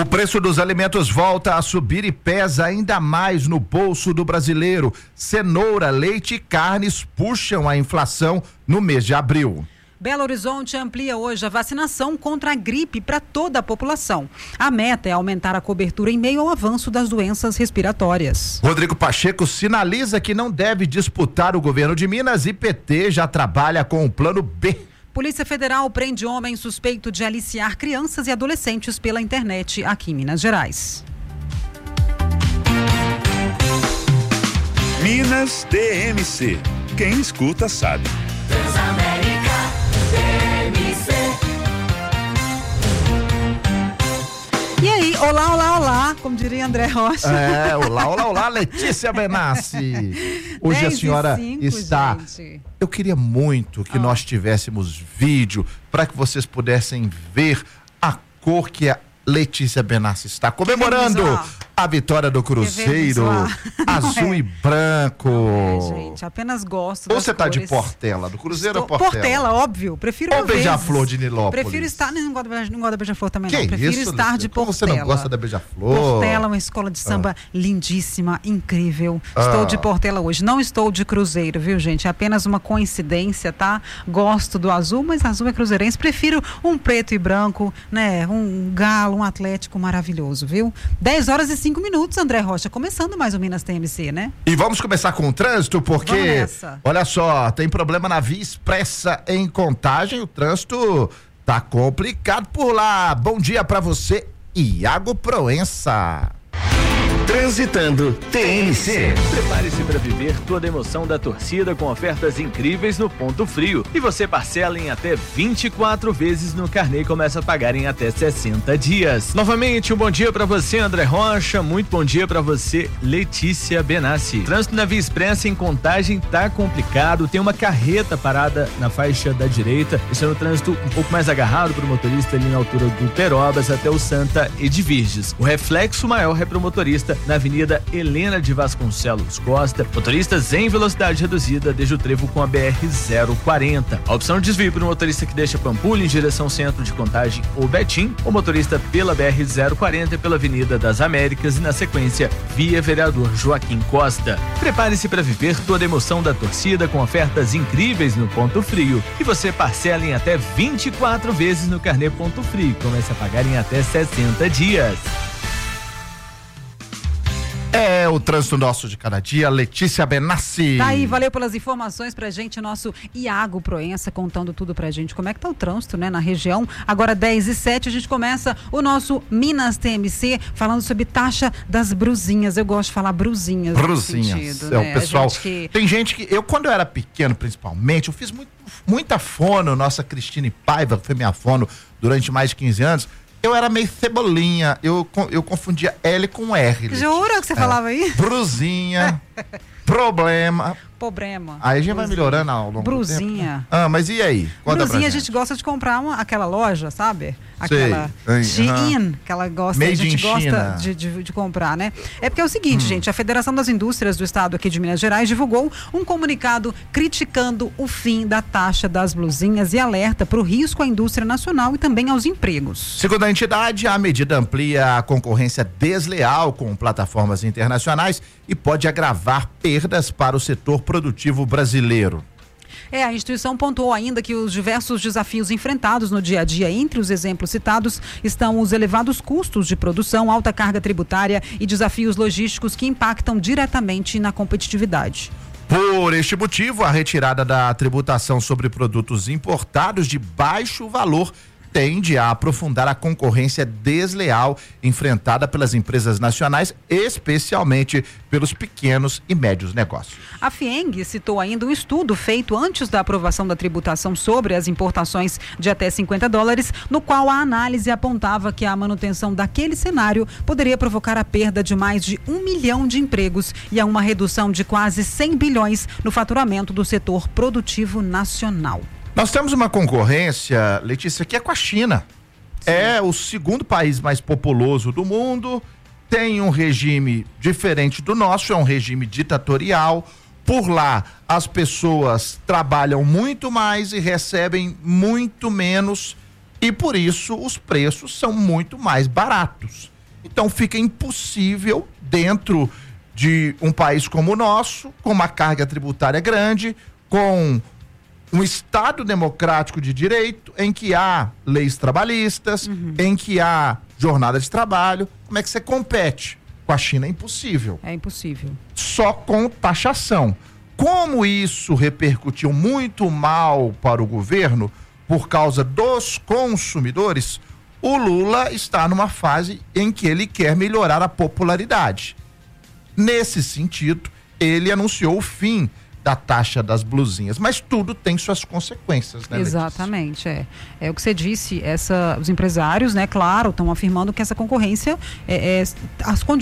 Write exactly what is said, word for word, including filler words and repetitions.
preço dos alimentos volta a subir e pesa ainda mais no bolso do brasileiro. Cenoura, leite e carnes puxam a inflação no mês de abril. Belo Horizonte amplia hoje a vacinação contra a gripe para toda a população. A meta é aumentar a cobertura em meio ao avanço das doenças respiratórias. Rodrigo Pacheco sinaliza que não deve disputar o governo de Minas e P T já trabalha com o plano B. Polícia Federal prende homem suspeito de aliciar crianças e adolescentes pela internet aqui em Minas Gerais. Minas D M C. Quem escuta sabe. Transamérica D M C. E aí, olá, olá, olá, como diria André Rocha. É, olá, olá, olá, Letícia Benassi. Hoje a senhora cinco, está... gente. Eu queria muito que Ah. nós tivéssemos vídeo para que vocês pudessem ver a cor que a Letícia Benassi está comemorando a vitória do Cruzeiro, azul é. e branco. É, gente, apenas gosto Ou das você tá de cores. Portela, do Cruzeiro Estou, ou Portela? Portela, óbvio, prefiro Ou mil vezes. Beija-Flor de Nilópolis? Prefiro estar, não gosto, da- não gosto da Beija-Flor também Que não, prefiro isso, estar Letícia? de Como Portela. você não gosta da Beija-Flor? Portela é uma escola de samba lindíssima, incrível. Ah. Estou de Portela hoje, não estou de Cruzeiro, viu, gente? É apenas uma coincidência, tá? Gosto do azul, mas azul é cruzeirense. Prefiro um preto e branco, né? Um galo, um atlético maravilhoso, viu? dez horas e cinco minutos, André Rocha, começando mais o Minas T M C, né? E vamos começar com o trânsito, Vamos porque, nessa. olha só, tem problema na Via Expressa em Contagem, o trânsito tá complicado por lá. Bom dia pra você, Iago Proença. Transitando T M C. Prepare-se para viver toda a emoção da torcida com ofertas incríveis no Ponto Frio. E você parcela em até vinte e quatro vezes no carnê e começa a pagar em até sessenta dias. Novamente, um bom dia para você, André Rocha. Muito bom dia para você, Letícia Benassi. Trânsito na Via Expressa em Contagem tá complicado. Tem uma carreta parada na faixa da direita. Esse é um trânsito um pouco mais agarrado para o motorista ali na altura do Perobas até o Santa Edvirges. O reflexo maior é para o motorista na Avenida Helena de Vasconcelos Costa, motoristas em velocidade reduzida desde o trevo com a B R zero quarenta. A opção de desvio para o motorista que deixa Pampulha em direção centro de Contagem ou Betim, o motorista pela B R zero quarenta e pela Avenida das Américas e na sequência via Vereador Joaquim Costa. Prepare-se para viver toda a emoção da torcida com ofertas incríveis no Ponto Frio e você parcela em até vinte e quatro vezes no carnê Ponto Frio. Comece a pagar em até sessenta dias. É o trânsito nosso de cada dia, Letícia Benassi. Tá aí, valeu pelas informações pra gente, nosso Iago Proença contando tudo pra gente, como é que tá o trânsito, né, na região. Agora dez e sete, a gente começa o nosso Minas T M C falando sobre taxa das brusinhas. Eu gosto de falar brusinhas. Brusinhas, sentido, é né? o pessoal, gente que... tem gente que, eu quando eu era pequeno principalmente, eu fiz muito, muita fono, nossa Cristine Paiva, que foi minha fono durante mais de quinze anos, eu era meio cebolinha, eu, eu confundia L com R. Jura que você É. falava aí? Brusinha, problema. Problema. Aí a gente vai melhorando ao longo Brusinha. do tempo. Ah, mas e aí? Conta pra Brusinha, a gente. gente gosta de comprar uma, aquela loja, sabe? Sei. Aquela Ai, Shein, aham. que ela gosta, Made a gente in gosta China. de, de, de comprar, né? É porque é o seguinte, Hum. gente, a Federação das Indústrias do Estado aqui de Minas Gerais divulgou um comunicado criticando o fim da taxa das blusinhas e alerta para o risco à indústria nacional e também aos empregos. Segundo a entidade, a medida amplia a concorrência desleal com plataformas internacionais e pode agravar perdas para o setor produtivo brasileiro. É, a instituição pontuou ainda que os diversos desafios enfrentados no dia a dia, entre os exemplos citados, estão os elevados custos de produção, alta carga tributária e desafios logísticos que impactam diretamente na competitividade. Por este motivo, a retirada da tributação sobre produtos importados de baixo valor tende a aprofundar a concorrência desleal enfrentada pelas empresas nacionais, especialmente pelos pequenos e médios negócios. A FIENG citou ainda um estudo feito antes da aprovação da tributação sobre as importações de até cinquenta dólares, no qual a análise apontava que a manutenção daquele cenário poderia provocar a perda de mais de um milhão de empregos e a uma redução de quase cem bilhões no faturamento do setor produtivo nacional. Nós temos uma concorrência, Letícia, que é com a China. Sim. É o segundo país mais populoso do mundo, tem um regime diferente do nosso, é um regime ditatorial. Por lá, as pessoas trabalham muito mais e recebem muito menos, e por isso os preços são muito mais baratos. Então fica impossível dentro de um país como o nosso, com uma carga tributária grande, com um Estado democrático de direito, em que há leis trabalhistas, uhum. em que há jornada de trabalho, como é que você compete? Com a China é impossível. É impossível. Só com taxação. Como isso repercutiu muito mal para o governo, por causa dos consumidores, o Lula está numa fase em que ele quer melhorar a popularidade. Nesse sentido, ele anunciou o fim da taxa das blusinhas, mas tudo tem suas consequências, né, Exatamente, é. É o que você disse, essa, os empresários, né, claro, estão afirmando que essa concorrência, é, é, as condições